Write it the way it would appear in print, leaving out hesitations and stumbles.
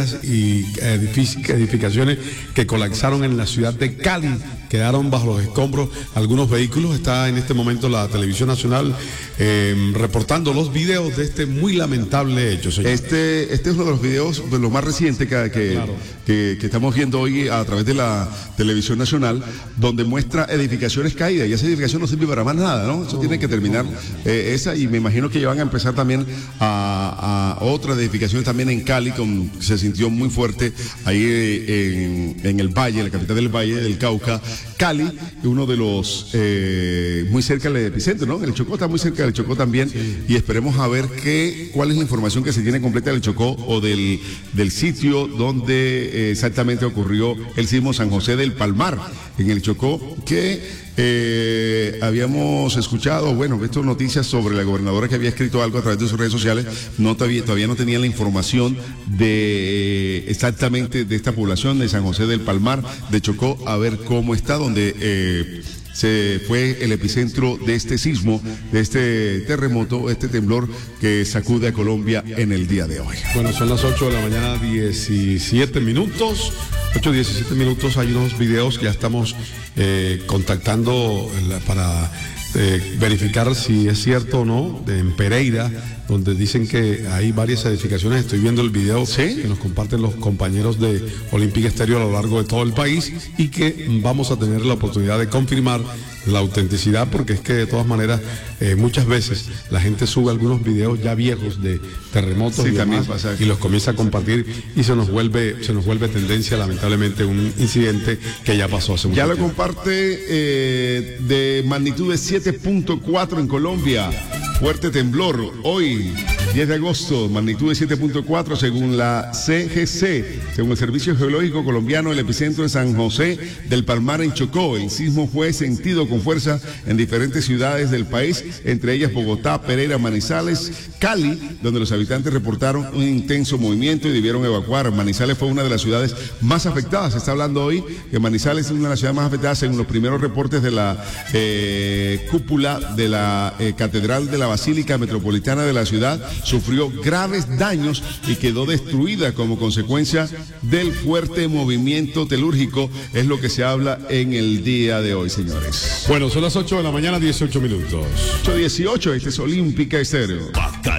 y edificaciones que colapsaron en la ciudad de Cali, quedaron bajo los escombros algunos vehículos. Está en este momento la Televisión Nacional reportando los videos de este muy lamentable hecho, señor. Este es uno de los videos de lo más reciente que estamos viendo hoy a través de la Televisión Nacional, donde muestra edificaciones caídas, y esa edificación no sirve para más nada, ¿no? Eso tiene que terminar esa, y me imagino que ya van a empezar también a otras edificaciones también en Cali, se sintió muy fuerte ahí en el Valle, la capital del Valle del Cauca. Cali, uno de los muy cerca del epicentro, ¿no? El Chocó está muy cerca del Chocó también, sí. Y esperemos a ver cuál es la información que se tiene completa del Chocó o del sitio donde exactamente ocurrió el sismo San José del Palmar, en el Chocó, que habíamos escuchado, bueno, estas noticias sobre la gobernadora que había escrito algo a través de sus redes sociales. Todavía no tenía la información de exactamente de esta población de San José del Palmar, de Chocó, a ver cómo está, donde se fue el epicentro de este sismo, de este terremoto, este temblor que sacude a Colombia en el día de hoy. Bueno, son las 8 de la mañana, 17 minutos. 8:17 minutos. Hay unos videos que ya estamos contactando para verificar si es cierto o no, en Pereira, donde dicen que hay varias edificaciones. Estoy viendo el video, ¿sí?, que nos comparten los compañeros de Olympic Stereo a lo largo de todo el país, y que vamos a tener la oportunidad de confirmar la autenticidad, porque es que de todas maneras muchas veces la gente sube algunos videos ya viejos de terremotos, sí, y demás, y los comienza a compartir, y se nos vuelve tendencia, lamentablemente, un incidente que ya pasó hace mucho tiempo. Ya lo comparte de magnitud de 7.4 en Colombia. Fuerte temblor hoy, 10 de agosto, magnitud de 7.4 según la CGC, según el Servicio Geológico Colombiano. El epicentro de San José del Palmar, en Chocó. El sismo fue sentido con fuerza en diferentes ciudades del país, entre ellas Bogotá, Pereira, Manizales, Cali, donde los habitantes reportaron un intenso movimiento y debieron evacuar. Manizales fue una de las ciudades más afectadas. Se está hablando hoy que Manizales es una de las ciudades más afectadas, según los primeros reportes de la cúpula de la Catedral de la Basílica Metropolitana de la ciudad. Sufrió graves daños y quedó destruida como consecuencia del fuerte movimiento telúrgico, es lo que se habla en el día de hoy, señores. Bueno, son las 8 de la mañana, 18 minutos. 8:18, este es Olímpica Estéreo.